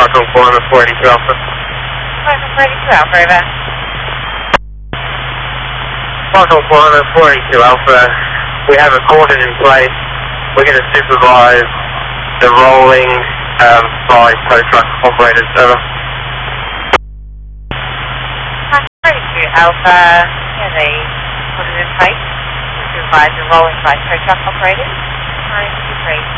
Marshall 442 Alpha. Marshall 42 Alpha, over. Marshall 442 Alpha, we have a cordon in place. We're going to supervise the rolling by tow truck operators, over. Marshall 42 Alpha, yeah, they put it in place. Supervise the rolling by tow truck operators. 923.